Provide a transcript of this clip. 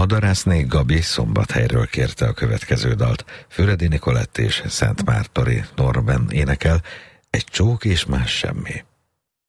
Madarászné Gabi Szombathelyről kérte a következő dalt. Füredi Nikolett és Szent Mártori Norben énekel, Egy csók és más semmi.